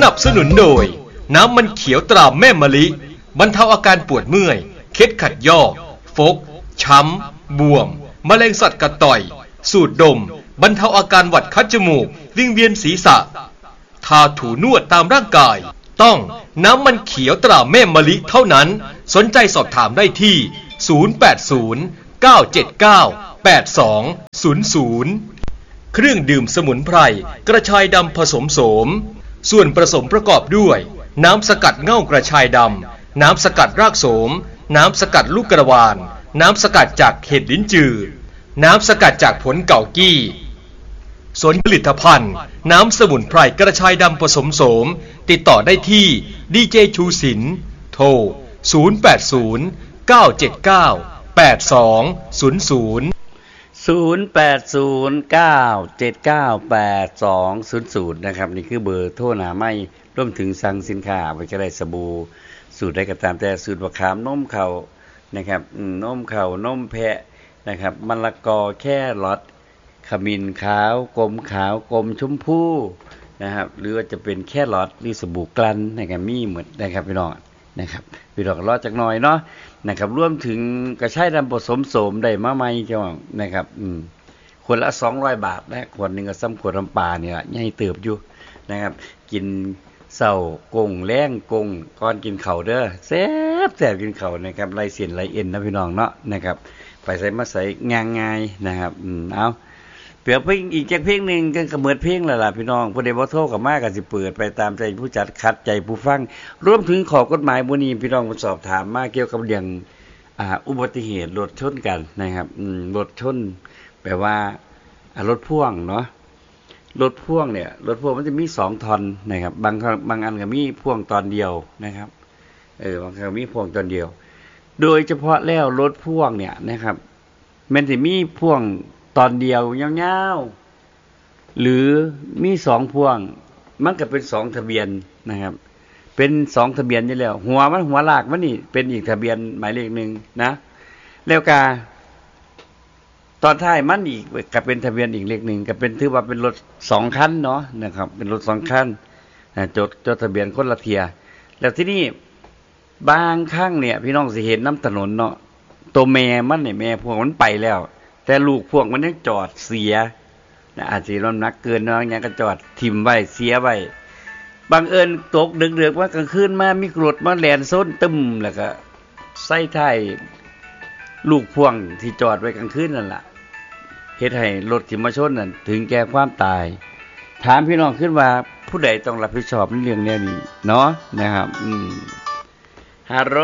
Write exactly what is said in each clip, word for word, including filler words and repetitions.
นับสนุนโดยน้ำมันเขียวตราแม่มะลิบรรเทาอาการปวดเมื่อยเคล็ดขัดยอกฟกช้ำบวมมะเร็งสัตว์กัดต่อยสูดดมบรรเทาอาการหวัดคัดจมูกวิงเวียนศีรษะทาถูนวดตามร่างกายต้องน้ำมันเขียวตราแม่มะลิเท่านั้นสนใจสอบถามได้ที่ศูนย์ แปด ศูนย์ เก้า เจ็ด เก้า แปด สอง ศูนย์ ศูนย์เครื่องดื่มสมุนไพรกระชายดำผสมโสมส่วนผสมประกอบด้วยน้ำสกัดเง่ากระชายดำน้ำสกัดรากโสมน้ำสกัดลูกกระวานน้ำสกัดจากเห็ดลิ้นจือน้ำสกัดจากผลเก่ากี้ส่วนผลิตภัณฑ์น้ำสมุนไพรกระชายดำผสมโสมติดต่อได้ที่ดีเจชูศิลป์โทรศูนย์ แปด ศูนย์ เก้า เจ็ด เก้า แปด สอง ศูนย์ ศูนย์ศูนย์ แปด ศูนย์ เก้า เจ็ด เก้า แปด สอง ศูนย์ ศูนย์นะครับนี่คือเบอร์โทรหน้าไม้รวมถึงสั่งสินค้าไปก็ได้สบู่สูตรได้ก็ตามแต่สูตรมะขามนมเข่านะครับนมเข่านมแพะนะครับมะละกอแครอทขมิ้นขาวกลมขาวกลมชมพูนะครับหรือว่าจะเป็นแครอทหรือสบู่กลั่นนะครับมีหมดนะครับพี่น้องนะครับพี่น้องรอจักหน่อยเนาะนะครับรวมถึงกระชายดำผสมโสมได้มาใหม่จ้านะครับอืมขวดละสองร้อยบาทนะขวดนึงก็ซ้ำขวดน้ำปลานี่ล่ะใหญ่เติบอยู่นะครับกินเศร้ากงแรงกงก่อนกินข้าวเด้อแซ่บแซ่บกินข้าวนะครับไล่เส้นไล่เอ็นนะพี่น้องเนาะนะครับไปใส่มาใส่ง่ายๆนะครับอืมเอาเปรียบเพลงอีกจักเพลงนึงก็กระเมิดเพลงแล้วล่ะพี่น้องผู้ใดบ่โทรเข้ามาก็สิเปิดไปตามใจผู้จัดคัดใจผู้ฟังรวมถึงข้อกฎหมายมื้อนี้พี่น้องสอบถามมาเกี่ยวกับเรื่องอ่าอุบัติเหตุรถชนกันนะครับอืมรถชนแปลว่าอ่ารถพ่วงเนาะรถพ่วงเนี่ยรถพ่วงมันจะมีสองท่อนนะครับบางบางอันก็มีพ่วงตอนเดียวนะครับเออบางครั้งมีพ่วงตอนเดียวโดยเฉพาะแล้วรถพ่วงเนี่ยนะครับมันสิมีพ่วงตอนเดียวยาวๆหรือมีสองพ่วงมันก็เป็นสองทะเบียนนะครับเป็นสองทะเบียนอยู่แล้วหัวมันหัวลากมันนี่เป็นอีกทะเบียนหมายเลขหนึ่งนะแล้วก็ตอนท้ายมันอีกก็เป็นทะเบียนอีกเลขหนึ่งก็เป็นถือว่าเป็นรถสองคันเนาะนะครับเป็นรถสองคันจดจดทะเบียนคนละเทียแล้วที่นี่บางครั้งเนี่ยพี่น้องสิเห็นน้ำถนนเนาะตัวแม่มันเนี่ยแม่พวกมันไปแล้วแต่ลูกพวกมันยังจอดเสียนะอาจจะน้ำหนักเกินเนาะยังก็จอดทิ่มไว้เสียไว้บังเอิญตกดึกๆว่ากลางคืนมามีรถมาแล่นซ้นตึมแล้วก็ใส่ท้ายลูกพ่วงที่จอดไว้กลางคืนนั่นล่ะเฮ็ดให้รถที่มาชนนั่นถึงแก่ความตายถามพี่น้องขึ้นว่าผู้ใดต้องรับผิดชอบในเรื่องแนวนี้เนาะนะครับอืมฮัลโหล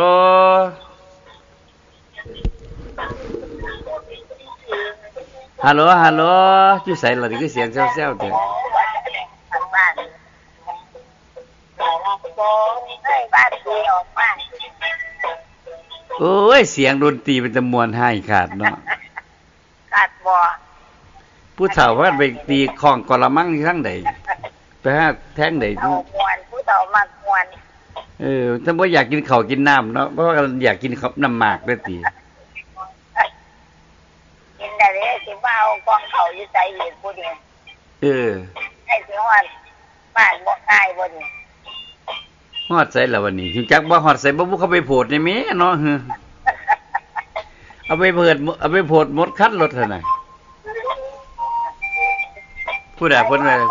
ฮัลโหลฮัลโหลอยู่ไสล่ะนี่คือเสียงแซ่วๆเด้อโอ้ยเสียงดนตรีเป็นตะมวนให้ขาดเนาะขาดบ่ผู้เฒ่าว่าไปตีของกะละมังที่ทางใดไปหาแท่งใดม่วนผู้เฒ่ามักม่วนเออถ้าบ่อยากกินข้าวกินน้ำเนาะเพราะว่าอยากกินข้าวน้ำหมากด้วยติกินได้เด้สิว่าเอากองข้าวอยู่ไสอีกผู้เดียวเออให้สิฮอดบ้านบ่ตายบ่นี่ฮอดไสล่ะวันนี้ถึงจักบ่ฮอดไสบ่บ่เข้าไปโพดนี่แม่เนาะเอาไปเปิดเอาไปโพดหมดคันรถซั่นน่ะผู้ใดเพิ่นว่า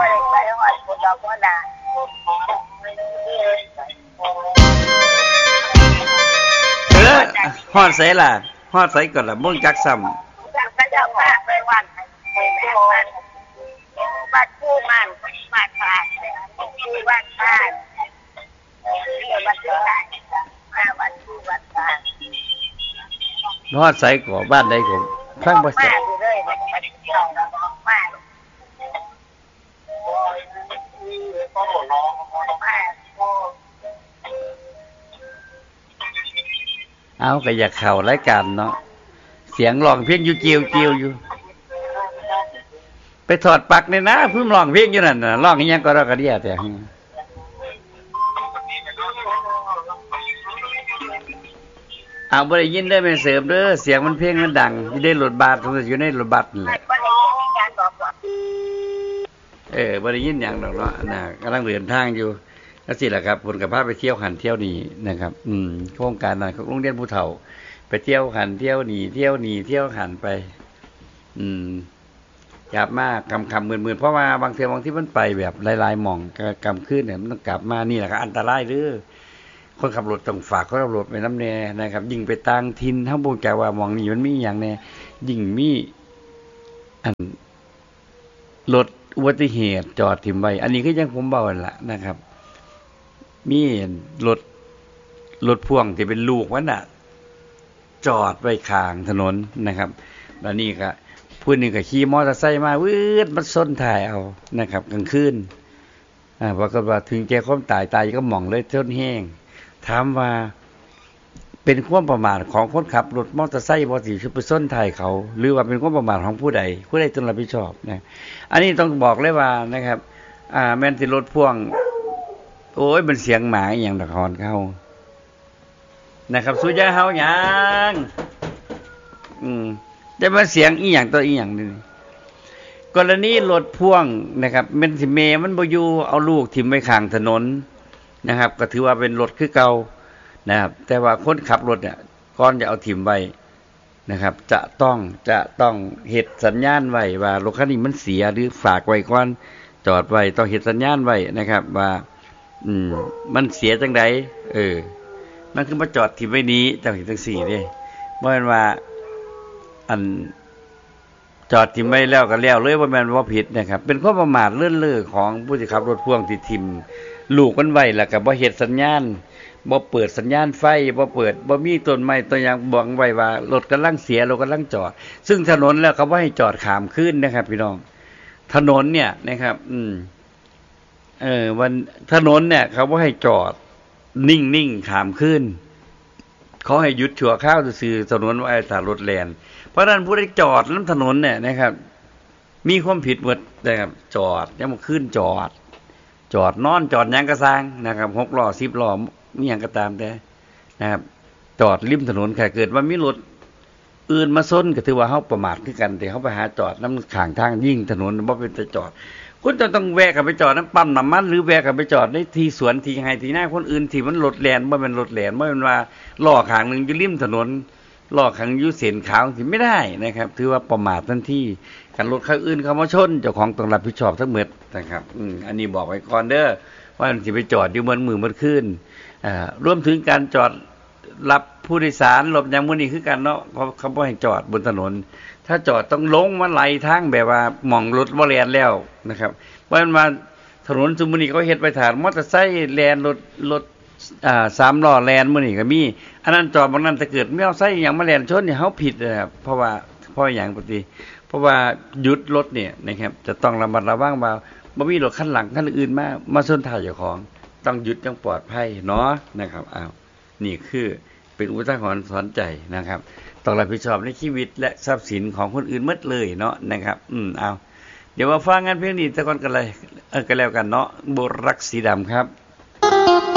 เออฮอดไสล่ะฮอดไสก่อนล่ะบ่จักซ้ำก็จะพาไปวัดให้แม่วัดวัดผู้มันวัดพระผู้วัดพระวัดพระวัดผู้วัดพระฮอดไสก่อบ้านใดก็ฟังบ่ชัดเอาก็อยากเข้ารายการเนาะเสียงร้องเพลงอยู่เจียวๆอยู่ไปถอดปลั๊กนี่นะเพิ่นร้องเพลงอยู่นั่นน่ะร้องอีหยังก็ร้องกะเดียแต่เอาบ่ได้ยินได้แม่เสริมเด้อเสียงมันเพลงมันดังอยู่ในรถบัสอยู่ในรถบัสนั่นแหละเออบ่ได้ยินหยังดอกเนาะน่ะกำลังเดินทางอยู่ก็สิแหละครับผลกับพาไปเที่ยวหันเที่ยวนี่นะครับอืมโครงการนั้นของโรงเรียนผู้เฒ่าไปเที่ยวหันเที่ยวนี่เที่ยวนี่เที่ยวหันไปอืมกลับมากำคำหมื่นๆเพราะว่าบางเที่ยวบางที่มันไปแบบหลายๆหม่องกำขึ้นเนี่ยมันต้องกลับมานี่แหละครับอันตรายหรือคนขับรถต้องฝากคนขับรถไปน้ำแน่นะครับยิ่งไปต่างถิ่นถ้าบ่จักว่ามองนี่มันมีอย่างแน่ยิ่งมีอันรถอุบัติเหตุจอดถิ่มไว้อันนี้ก็ยังผมเบาแหละนะครับมีรถรถพ่วงที่เป็นลูกมันน่ะจอดไว้ข้างถนนนะครับแล้วนี่ก็ผู้นึงก็ขี่มอเตอร์ไซค์มาวืดมันส้นถ่ายเอานะครับกลางคืนอ่าปรากฏว่าถึงแก่ความตายตายก็หม่องเลยจนแห้งถามว่าเป็นความประมาทของคนขับรถมอเตอร์ไซค์บ่สิไปส้นถ่ายเขาหรือว่าเป็นความประมาทของผู้ใดผู้ใดต้องรับผิดชอบนะอันนี้ต้องบอกเลยว่านะครับอ่าแม่นสิรถพ่วงโอ้ยมันเสียงหมาอหย่างตะคอนเข้านะครับสุยาเฮาหยังอืมแต่ว่าเสียงอีหยังตัวอีหยังนี่กรณีรถพ่วงนะครับแม่นสิเมมันบ่อยู่เอาลูกทิ่มไว้ข้างถนนนะครับก็ถือว่าเป็นรถคือเก่านะครับแต่ว่าคนขับรถเนี่ยก่อนจะเอาทิ่มไว้นะครับจะต้องจะต้องเฮ็ดสัญญาณไว้ว่ารถคันนี้มันเสียหรือฝากไว้ก่อนจอดไว้ต้องเฮ็ดสัญญาณไว้นะครับว่าอืมมันเสียจังไดเออมันคือมาจอดทิ่มไว้นี้จังซี่จังซี่เด้บ่แม่นว่าอันจอดทิ่มไว้แล้วก็แล้วเลยบ่แม่นว่าผิดนะครับเป็นความประมาทเลื่อนเล่อของผู้ที่ขับรถพ่วงที่ทิ่มลูกมันไว้แล้วก็บ่เฮ็ดสัญญาณบ่เปิดสัญญาณไฟบ่เปิดบ่มีต้นไม้ต้นหยังบอกไว้ว่ารถกำลังเสียรถกำลังจอดซึ่งถนนแล้วเขาบ่ให้จอดข้ามคืนนะครับพี่น้องถนนเนี่ยนะครับอืมเออวันถนนเนี่ยเขาบ่ให้จอดนิ่งๆข้ามคืนเขาให้หยุดชั่วคราวซื่อๆถนนไว้ถ้ารถแล่นเพราะฉะนั้นผู้ใดจอดบนถนนเนี่ยนะครับมีความผิดหมดนะครับจอดยามมื้อคืนจอดจอดนอนจอดหยังก็สร้างนะครับหกล้อสิบล้อมีหยังก็ตามแต่นะครับจอดริมถนนแค่เกิดว่ามีรถอื่นมาซนก็ถือว่าเฮาประมาทคือกันแต่เฮาไปหาจอดนำข้างทางยิ่งถนนบ่เป็นจะจอดคุณจะต้องแวะกันไปจอดน้ำปั๊มน้ำมันหรือแวะกันไปจอดในที่สวนที่ไห้ที่หน้าคนอื่นที่มันรถแล่นบ่แม่นรถแล่นบ่แม่นว่าล้อข้างนึงอยู่ริมถนนล้อข้างอยู่เส้นขาวสิไม่ได้นะครับถือว่าประมาททันทีคันรถคันอื่นเข้ามาชนเจ้าของต้องรับผิดชอบทั้งหมดนะครับอืมอันนี้บอกไว้ก่อนเด้อว่ามันสิไปจอดอยู่มื้อมื้อมื้อคืนอ่ารวมถึงการจอดรับผู้โดยสารหลบอย่างมื้อนี้คือกันเนาะเขาเขาบ่ให้จอดบนถนนถ้าจอดต้องลงมาไหลทางแบบว่าหม่องรถบ่แล่นแล้วนะครับเพราะฉะนั้นว่าถนนซุมื้อนี้เขาเฮ็ดไว้ถานมอเตอร์ไซค์แล่นรถรถอ่าสามล้อแล่นมื้อนี้ก็มีอันนั้นจอดบางนั้นถ้าเกิดมอเตอร์ไซค์หยังมาแล่นชนนี่เฮาผิดนะครับเพราะว่าเพราะหยังปกติเพราะว่าหยุดรถเนี่ยนะครับจะต้องระมัดระวังว่าบ่มีรถคันหลังคันอื่นมามาชนท้ายเจ้าของต้องหยุดอย่างปลอดภัยเนาะนะครับอ้าวนี่คือเป็นอุทาหรณ์สอนใจนะครับต้องรับผิดชอบในชีวิตและทรัพย์สินของคนอื่นหมดเลยเนาะนะครับอืมเอาเดี๋ยวมาฟังกันเพลงนี้ซะก่อนกันเลยเออก็แล้วกันเนาะโบรักสีดำครับ